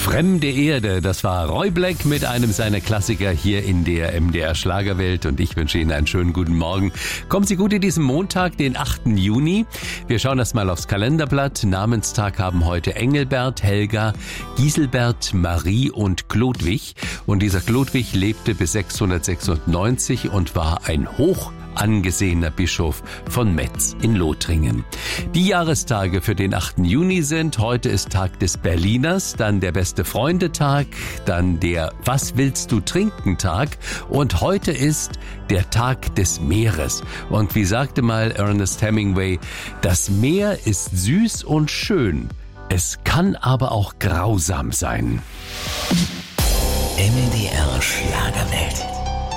Fremde Erde, das war Roy Black mit einem seiner Klassiker hier in der MDR Schlagerwelt und ich wünsche Ihnen einen schönen guten Morgen. Kommen Sie gut in diesen Montag, den 8. Juni. Wir schauen erst mal aufs Kalenderblatt. Namenstag haben heute Engelbert, Helga, Giselbert, Marie und Chlodwig. Und dieser Chlodwig lebte bis 696 und war ein hoch angesehener Bischof von Metz in Lothringen. Die Jahrestage für den 8. Juni sind: heute ist Tag des Berliners, dann der Beste-Freunde-Tag, dann der Was willst du trinken Tag und heute ist der Tag des Meeres. Und wie sagte mal Ernest Hemingway, das Meer ist süß und schön, es kann aber auch grausam sein. MDR Schlagerwelt.